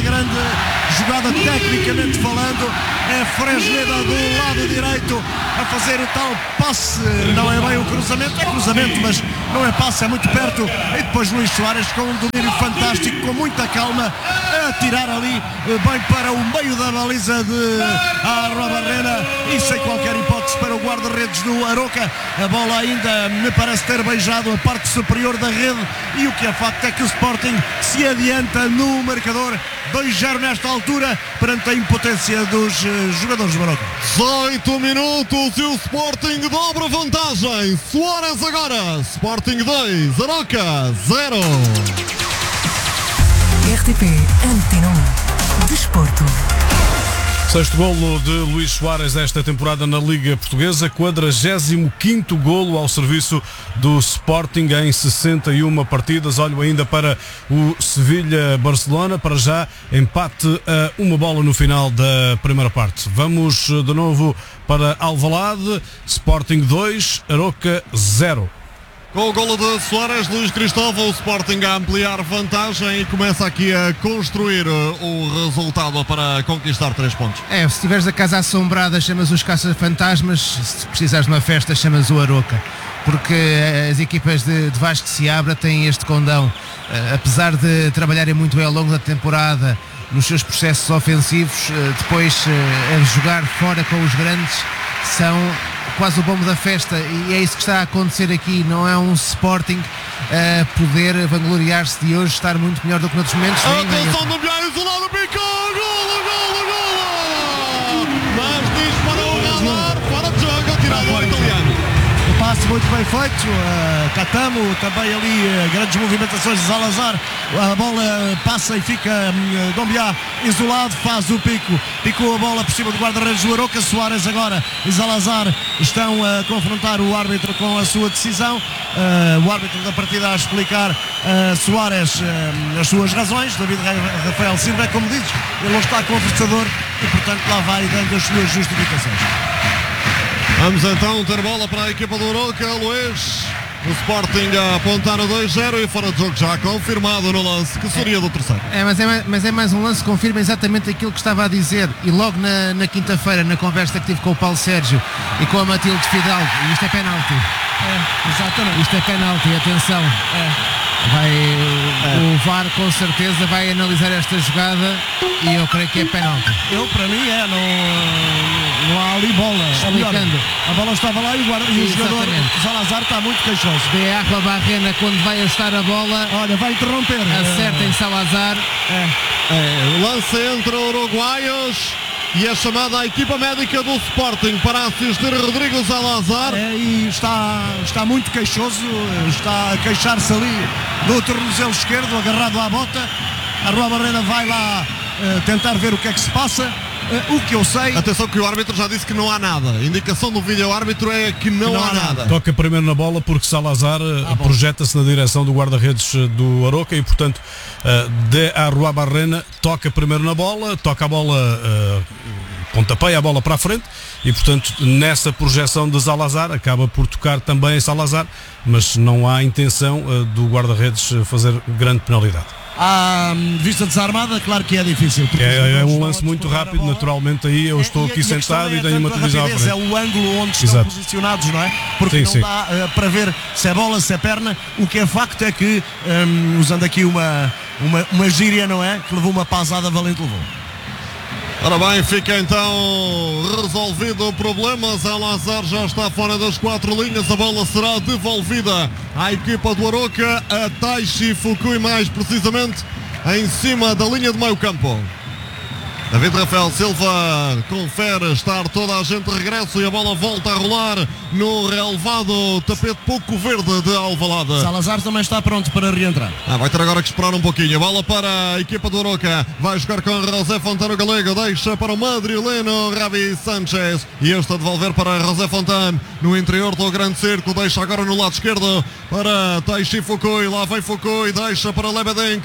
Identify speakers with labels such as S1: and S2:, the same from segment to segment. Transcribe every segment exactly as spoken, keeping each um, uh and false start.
S1: grande jogada tecnicamente falando. É Fresneda do lado direito a fazer o tal passe, não é bem o cruzamento, é cruzamento, mas não é passe, é muito perto. E depois Luís Soares com um domínio fantástico, com muita calma, a tirar ali bem para o meio da baliza de Arruabarrena e sem qualquer hipótese para o guarda-redes do Aroca. A bola ainda me parece ter beijado a parte superior da rede, e o que é facto é que o Sporting se adianta no marcador dois a zero nesta altura perante a impotência dos uh, jogadores do Aroca.
S2: dezoito minutos e o Sporting dobra vantagem. Soares agora. Sporting dois, Aroca zero.
S3: R T P Antena um Desporto.
S4: Sexto golo de Luís Soares esta temporada na Liga Portuguesa, quadragésimo quinto golo ao serviço do Sporting em sessenta e uma partidas. Olho ainda para o Sevilha-Barcelona, para já empate a uma bola no final da primeira parte. Vamos de novo para Alvalade, Sporting dois, Aroca zero.
S2: Com o golo de Soares, Luís Cristóvão, o Sporting a ampliar vantagem e começa aqui a construir o resultado para conquistar três pontos.
S5: É, se tiveres a casa assombrada, chamas os caça-fantasmas. Se precisares de uma festa, chamas o Aroca. Porque as equipas de, de Vasco Seabra têm este condão. Uh, apesar de trabalharem muito bem ao longo da temporada nos seus processos ofensivos, uh, depois uh, a jogar fora com os grandes são quase o bombo da festa, e é isso que está a acontecer aqui. Não é um Sporting a poder vangloriar-se de hoje estar muito melhor do que noutros momentos.
S2: Atenção do Biá, isolado, picou, golo, golo, golo! Mas disparou o radar, fora de jogo, tirado o italiano.
S1: O passe muito bem feito, uh, Catamo também ali, uh, grandes movimentações de Salazar, a bola passa e fica um, Dombiá isolado, faz o pico, picou a bola por cima do guarda-redes do Aroca. Soares agora e Salazar estão a confrontar o árbitro com a sua decisão, uh, o árbitro da partida a explicar a Soares uh, as suas razões. David Rafael Silva, é como dizes, ele não está conversador e portanto lá vai dando as suas justificações.
S2: Vamos então ter bola para a equipa do Aroca, Luís. O Sporting a apontar a dois a zero e fora de jogo já confirmado no lance, que seria do terceiro.
S5: É, mas é, mais, mas é mais um lance que confirma exatamente aquilo que estava a dizer. E logo na, na quinta-feira, na conversa que tive com o Paulo Sérgio e com a Matilde Fidalgo, e isto é penalti.
S1: É, exatamente.
S5: Isto é penalti, atenção.
S1: É.
S5: Vai, é. O V A R com certeza vai analisar esta jogada e eu creio que é penalti.
S1: Eu, para mim, é, não, não há ali bola.
S5: Explicando.
S1: A bola estava lá e o, guarda, e o jogador Salazar está muito queixoso.
S5: De Arruabarrena, quando vai ajustar a bola,
S1: olha, vai interromper.
S5: Acerta em Salazar.
S2: É. É. Lance entre uruguaios. E é chamada a equipa médica do Sporting para assistir Rodrigo Salazar.
S1: É, e está, está muito queixoso, está a queixar-se ali do tornozelo esquerdo, agarrado à bota. A Arruabarrena vai lá uh, tentar ver o que é que se passa. Uh, o que eu sei...
S2: Atenção que o árbitro já disse que não há nada. A indicação do vídeo árbitro é que não, não há, há nada. nada.
S4: Toca primeiro na bola porque Salazar ah, projeta-se na direção do guarda-redes do Aroca e, portanto, uh, de Arruabarrena toca primeiro na bola, toca a bola, uh, pontapeia a bola para a frente e, portanto, nessa projeção de Salazar acaba por tocar também em Salazar, mas não há intenção uh, do guarda-redes fazer grande penalidade.
S1: À vista desarmada, claro que é difícil.
S4: É, é um lance muito rápido, naturalmente. Aí eu estou é, aqui e sentado e, é, e tenho uma televisão à frente.
S1: É o ângulo onde estão Exato. posicionados, não é? Porque sim, não sim. dá uh, para ver se é bola, se é perna. O que é facto é que, um, usando aqui uma, uma, uma gíria, não é? Que levou uma pasada valente, levou.
S2: Ora bem, fica então resolvido o problema. Salazar já está fora das quatro linhas. A bola será devolvida à equipa do Aroca, a Taishi Fukui, mais precisamente em cima da linha de meio campo. David Rafael Silva confere estar toda a gente de regresso e a bola volta a rolar no relevado tapete pouco verde de Alvalade.
S1: Salazar também está pronto para reentrar.
S2: Ah, vai ter agora que esperar um pouquinho. A bola para a equipa do Aroca. Vai jogar com José Fontano Galego. Deixa para o madrileno Ravi Sanchez. E este a devolver para José Fontano no interior do grande círculo. Deixa agora no lado esquerdo para Taishi Fukui. Lá vem Fukui. Deixa para Lebedenko.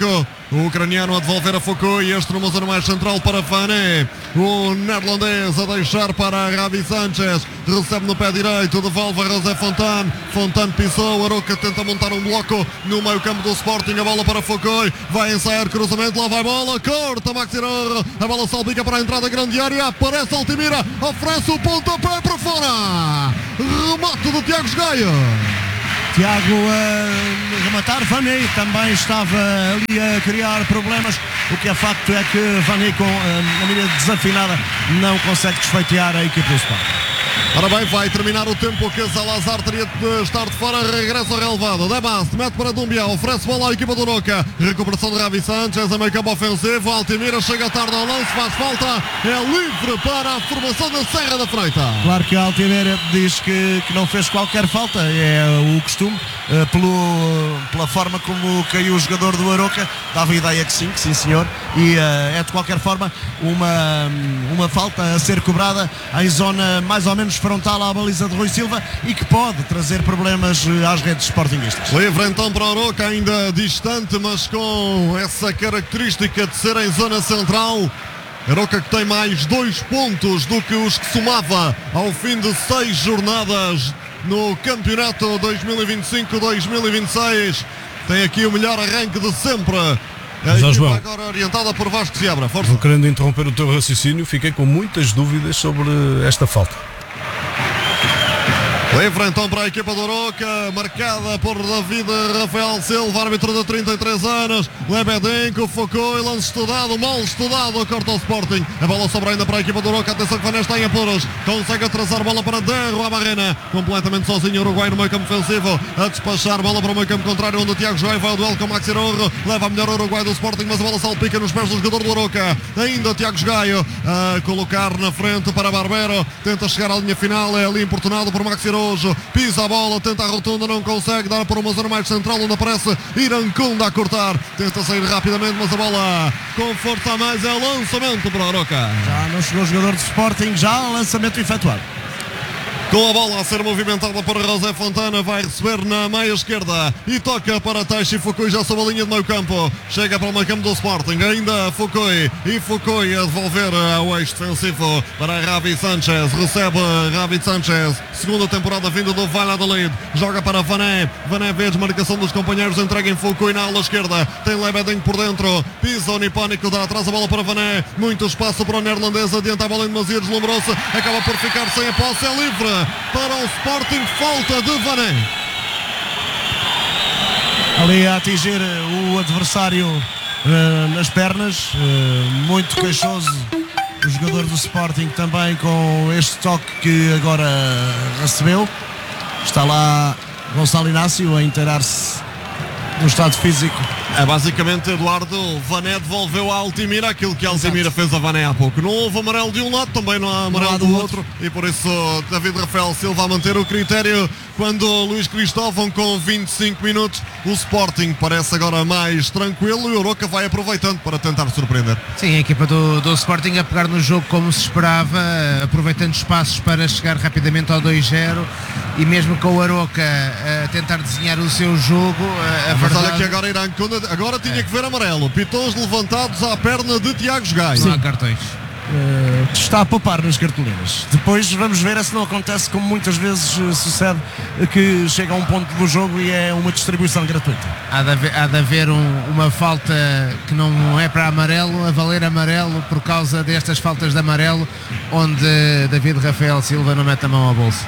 S2: O ucraniano a devolver a Foucault e este numa zona mais central para Vané. O neerlandês a deixar para Ravi Sanchez. Recebe no pé direito, devolve a José Fontane. Fontane pisou, Aroca tenta montar um bloco no meio campo do Sporting. A bola para Foucault, vai ensaiar cruzamento, lá vai a bola, corta Maxi Rojo. A bola salpica para a entrada grande área, aparece Altimira, oferece o pontapé para fora. Remate do Tiago Gaio.
S1: Tiago a rematar, Vané também estava ali a criar problemas. O que é facto é que Vané, com a mira desafinada, não consegue desfeitear a equipe do Sporting.
S2: Ora bem, vai terminar o tempo que Salazar teria de estar de fora. Regressa ao relevado. Debast, mete para Dumbia, oferece bola à equipa do Aroca. Recuperação de Ravi Sanchez, a meio campo ofensivo. Altimira chega tarde ao lance, faz falta. É livre para a formação da Serra da Freita.
S1: Claro que a Altimira diz que, que não fez qualquer falta, é o costume. Uh, pelo, pela forma como caiu o jogador do Aroca, dava a ideia que sim, que sim senhor, e uh, é de qualquer forma uma, uma falta a ser cobrada em zona mais ou menos frontal à baliza de Rui Silva e que pode trazer problemas uh, às redes sportinguistas.
S2: Livre então para o Aroca, ainda distante, mas com essa característica de ser em zona central. Aroca que tem mais dois pontos do que os que somava ao fim de seis jornadas no campeonato dois mil e vinte e cinco dois mil e vinte e seis. Tem aqui o melhor arranque de sempre. A equipa
S4: João,
S2: agora orientada por Vasco Seabra. Força.
S4: Não querendo interromper o teu raciocínio, fiquei com muitas dúvidas sobre esta falta.
S2: Livre então para a equipa do Aroca, marcada por David Rafael Silva, árbitro de trinta e três anos. Lebedenko, Foucault, lance estudado, mal estudado, corta o Sporting. A bola sobra ainda para a equipa do Aroca, atenção que Vané está em apuros, consegue atrasar bola para Derro, a Barrena, completamente sozinho o Uruguai no meio campo ofensivo, a despachar bola para o meio campo contrário, onde o Tiago Joy vai ao duelo com o Maxi Rojo, leva a melhor o Uruguai do Sporting, mas a bola salpica nos pés do jogador do Aroca. Ainda o Tiago Gaio a colocar na frente para Barbero, tenta chegar à linha final, é ali importunado por Maxi Rojo. Pisa a bola, tenta a rotunda, não consegue dar para uma zona mais central onde aparece Irancunda a cortar, tenta sair rapidamente, mas a bola com força a mais, é lançamento para a Aroca.
S1: Já não chegou o jogador do Sporting, já lançamento efetuado.
S2: Com a bola a ser movimentada por José Fontana, vai receber na meia esquerda e toca para Taishi Foucault, já sob a linha de meio campo, chega para o meio campo do Sporting, ainda Foucault e Foucault a devolver ao eixo defensivo para Ravi Sanchez, recebe Ravi Sanchez, segunda temporada vinda do Valladolid, joga para Vané, Vané vê a desmarcação dos companheiros, entrega em Foucault na ala esquerda, tem Lebedenko por dentro, pisa o nipónico, dá atrás a bola para Vané, muito espaço para o neerlandês, adianta a bola em demasia, deslumbrou-se, acaba por ficar sem a posse, é livre para o Sporting, falta de Vané.
S1: Ali a atingir o adversário uh, nas pernas, uh, muito queixoso o jogador do Sporting também com este toque que agora recebeu. Está lá Gonçalo Inácio a inteirar-se no estado físico.
S2: É basicamente, Eduardo, Vané devolveu a Altimira aquilo que a Altimira fez a Vané há pouco. Não houve amarelo de um lado, também não há amarelo do outro, e por isso David Rafael Silva a manter o critério quando Luís Cristóvão com vinte e cinco minutos. O Sporting parece agora mais tranquilo e o Aroca vai aproveitando para tentar surpreender.
S5: Sim, a equipa do, do Sporting a pegar no jogo como se esperava, aproveitando espaços para chegar rapidamente ao dois zero e mesmo com o Aroca a tentar desenhar o seu jogo. A
S2: Mas
S5: verdade...
S2: olha que agora Irã, agora tinha é. que ver amarelo. Pitons levantados à perna de Tiago Gaio.
S5: Não há cartões.
S1: Uh, está a poupar nas cartolinas. Depois vamos ver se não acontece como muitas vezes uh, sucede, uh, que chega a um ponto do jogo e é uma distribuição gratuita.
S5: Há de haver, há de haver um, uma falta que não é para amarelo, a valer amarelo por causa destas faltas de amarelo, onde David Rafael Silva não mete a mão ao bolso.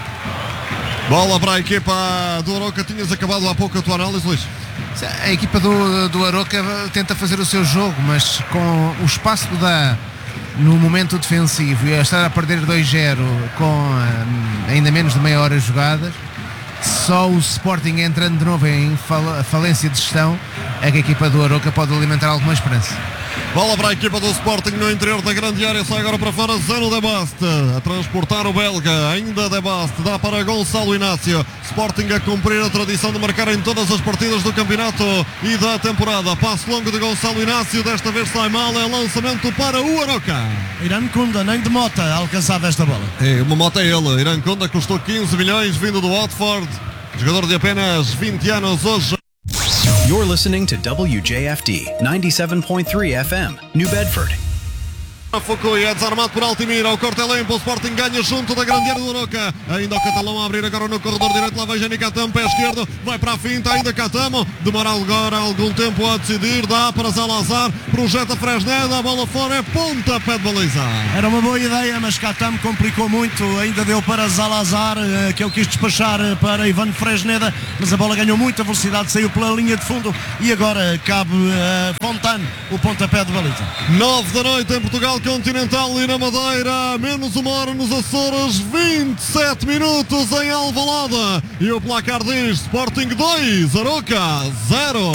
S2: Bola para a equipa do Aroca. Tinhas acabado há pouco a tua análise, Luís?
S5: A equipa do, do Aroca tenta fazer o seu jogo, mas com o espaço que dá no momento defensivo e a estar a perder dois zero com um, ainda menos de meia hora jogadas, só o Sporting entrando de novo em fal- falência de gestão é que a equipa do Aroca pode alimentar alguma esperança.
S2: Bola para a equipa do Sporting no interior da grande área, sai agora para fora Zeno Debast a transportar o belga, ainda Debast, dá para Gonçalo Inácio. Sporting a cumprir a tradição de marcar em todas as partidas do campeonato e da temporada. Passo longo de Gonçalo Inácio, desta vez sai mal, é lançamento para o Aroca.
S1: Irancunda nem de mota alcançava esta bola.
S2: É, uma moto é ele, Irancunda custou quinze milhões, vindo do Watford, jogador de apenas vinte anos hoje.
S6: You're listening to W J F D ninety-seven point three F M, New Bedford.
S2: Foucault é desarmado por Altimira, o corte é limpo, o Sporting ganha junto da grande área do Aroca, ainda o Catalão a abrir agora no corredor direito, lá vai Jani Catamo, pé esquerdo, vai para a finta, ainda Catamo, demora agora algum tempo a decidir, dá para Salazar, projeta Fresneda, a bola fora, é pontapé de baliza.
S1: Era uma boa ideia, mas Catamo complicou muito, ainda deu para Salazar, que ele quis despachar para Ivan Fresneda, mas a bola ganhou muita velocidade, saiu pela linha de fundo e agora cabe a Fontane o pontapé de baliza.
S2: nove da noite em Portugal Continental e na Madeira, menos uma hora nos Açores, vinte e sete minutos em Alvalade e o placar diz Sporting dois, Aroca zero.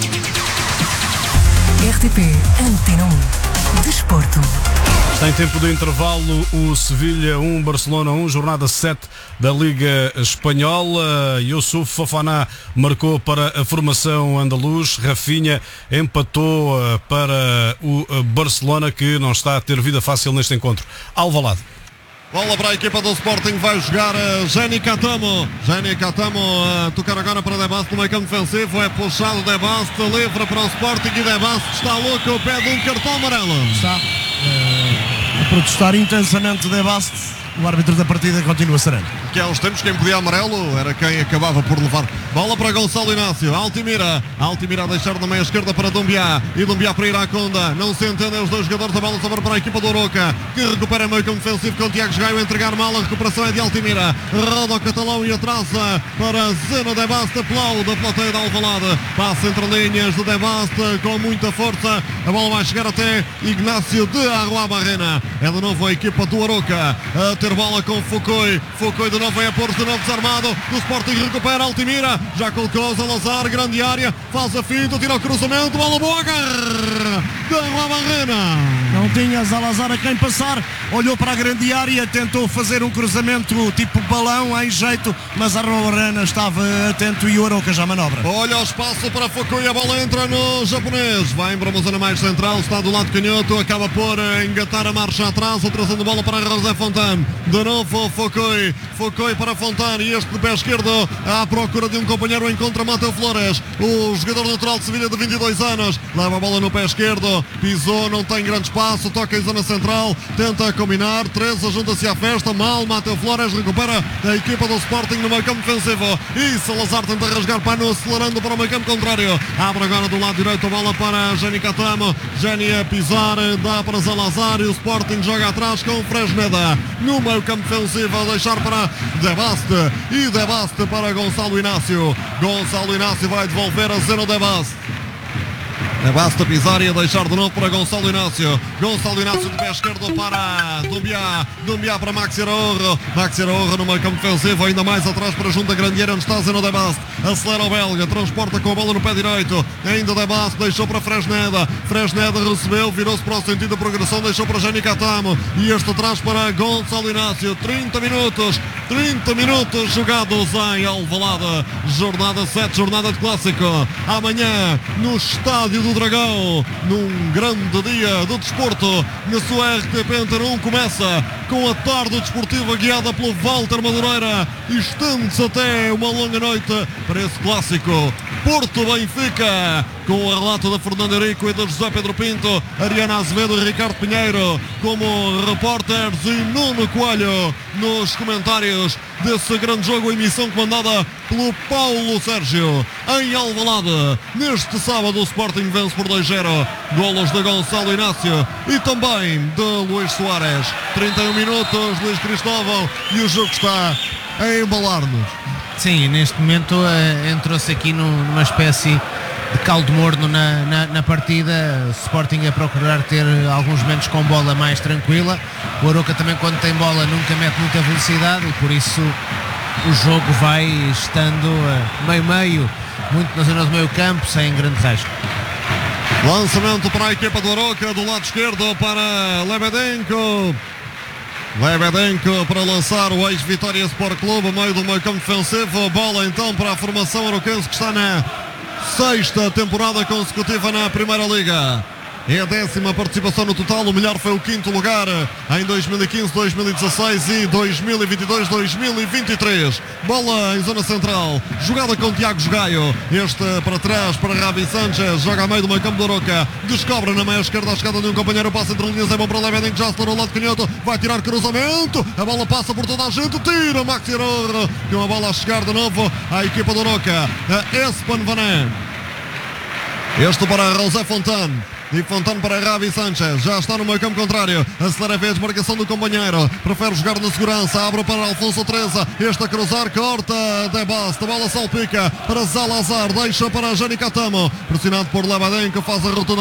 S3: R T P Antena um. Desporto.
S4: Está em tempo de intervalo o Sevilha um, Barcelona um, jornada sete da Liga Espanhola. Youssouf Fofana marcou para a formação andaluz. Rafinha empatou para o Barcelona, que não está a ter vida fácil neste encontro. Alvalade.
S2: Bola para a equipa do Sporting, vai jogar uh, Jani Catamo. Jani Catamo a uh, tocar agora para Debast no meio campo defensivo. É puxado Debast, livre para o Sporting e Debast está louco, pede um cartão amarelo.
S1: Está uh, a protestar intensamente Debast. O árbitro da partida continua sereno.
S2: Que há uns tempos quem podia amarelo era quem acabava por levar. Bola para Gonçalo Inácio, Altimira. Altimira a deixar na meia esquerda para Dumbiá. E Dumbiá para Iraconda. Não se entendem os dois jogadores. A bola sobra para a equipa do Aroca, que recupera meio campo defensivo com o Tiago Gaio a entregar mal. A recuperação é de Altimira. Roda o Catalão e atrasa para Zeno Debasta. Aplaude a plateia de Alvalade. Passa entre linhas de Debasta com muita força. A bola vai chegar até Ignácio de Arroa Barrena. É de novo a equipa do Aroca a ter bola com Foucault. Foucault de novo vai a pôr de novo desarmado. O Sporting recupera Altimira. Já colocou Salazar, grande área. Faz a finta, tira o cruzamento. Bola boa, agarra de Arroa Barrena.
S1: Não tinha Salazar a quem passar. Olhou para a grande área, tentou fazer um cruzamento tipo balão em jeito, mas Arroa Barrena estava atento e o Aroca já manobra.
S2: Olha o espaço para Foucault e a bola entra no japonês. Vai para uma zona mais central, está do lado canhoto, acaba por engatar a marcha atrás, trazendo bola para José Fontane. De novo Foucault, Foucault para Fontane e este de pé esquerdo à procura de um companheiro, encontra Mateu Flores, o jogador natural de Sevilha de vinte e dois anos, leva a bola no pé esquerdo, pisou, não tem grande espaço, toca em zona central, tenta combinar, Teresa junta-se à festa, mal, Mateu Flores recupera a equipa do Sporting no meio campo defensivo e Salazar tenta rasgar pano, acelerando para o meio campo contrário, abre agora do lado direito a bola para Jani Catamo, Jani a pisar, dá para Salazar e o Sporting joga atrás com Fresneda no meio campo defensivo, a deixar para Debast e Debast para Gonçalo Inácio. Gonçalo Inácio vai devolver a Zeno Debast. Debast a pisar e a deixar de novo para Gonçalo Inácio. Gonçalo Inácio de pé esquerdo para Dumbiá. Dumbiá para Maxi Araújo. Maxi Araújo no meio campo defensivo, ainda mais atrás para junto da grande área onde está Zeno Debast. Acelera o belga, transporta com a bola no pé direito. Ainda Debast, deixou para Fresneda. Fresneda recebeu, virou-se para o sentido da progressão, deixou para Jani Catamo. E este atrás para Gonçalo Inácio. trinta minutos, trinta minutos jogados em Alvalade. Jornada sete, jornada de clássico. Amanhã no estádio do Dragão, num grande dia do desporto, na sua R T P Antena um, começa com a tarde desportiva guiada pelo Walter Madureira e estende-se até uma longa noite para esse clássico Porto-Benfica, com o relato da Fernanda Henrique e da José Pedro Pinto, Ariana Azevedo e Ricardo Pinheiro como repórteres e Nuno Coelho nos comentários desse grande jogo, emissão comandada pelo Paulo Sérgio. Em Alvalade, neste sábado o Sporting vence por dois a zero, golos de Gonçalo Inácio e também de Luís Soares. trinta e um minutos, Luís Cristóvão, e o jogo está a embalar-nos.
S5: Sim, neste momento uh, entrou-se aqui no, numa espécie de caldo morno na, na, na partida. O Sporting a procurar ter alguns momentos com bola mais tranquila. O Aroca também, quando tem bola, nunca mete muita velocidade e por isso o jogo vai estando uh, meio-meio, muito na zona do meio campo, sem grande risco.
S2: Lançamento para a equipa do Aroca, do lado esquerdo para Lebedenko. Lebedenko para lançar o ex-Vitória Sport Clube, a meio do meio campo defensivo. Bola então para a formação aroquense, que está na sexta temporada consecutiva na Primeira Liga. É a décima participação no total. O melhor foi o quinto lugar em dois mil e quinze, dois mil e dezasseis e dois mil e vinte e dois, dois mil e vinte e três. Bola em zona central, jogada com Tiago Jogaio. Este para trás para Ravi Sanchez, joga a meio do meio campo do Aroca, descobre na meia esquerda a chegada de um companheiro, passa entre linhas, é bom para Levedin, que já se tornou ao lado canhoto, vai tirar cruzamento, a bola passa por toda a gente, tira Maxi Error, com a bola a chegar de novo à equipa do Aroca, a Espan Vané. Este para José Fontane. E Fontane para Ravi Sanchez, já está no meio campo contrário, acelera a vez, marcação do companheiro, prefere jogar na segurança, abre para Alfonso Treza, este a cruzar, corta de base, a bola salpica para Zalazar, deixa para Jani Catamo, pressionado por Levedin, que faz a rotunda